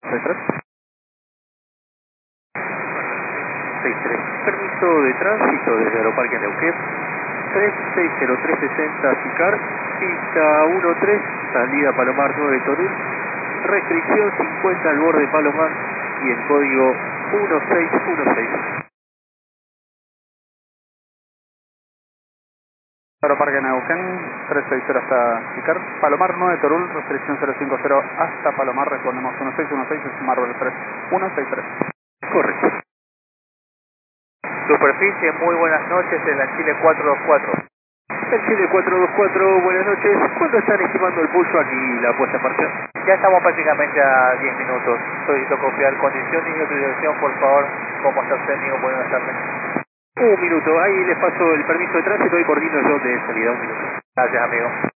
¿Detrás? 63. Permiso de tránsito desde Aeroparque Neuquén. 360360 SICAR. Pista 13, salida Palomar 9 Toril. Restricción 50 al borde Palomar y el código 1616. Aeroparque Neuquén, 360 hasta Sicar. Palomar 9 Torul, restricción 050 hasta Palomar, respondemos 1616, es Marvel 3163. Correcto. Superficie, muy buenas noches en la Chile 424. El Chile 424, buenas noches. ¿Cuándo están estimando el pulso aquí la puesta en marcha? Ya estamos prácticamente a 10 minutos. Solicito confiar condiciones y autorización, por favor. ¿Cómo está usted, amigo? Buenas tardes. Un minuto, ahí les paso el permiso de tránsito y coordino yo de salida. Un minuto. Gracias, amigo.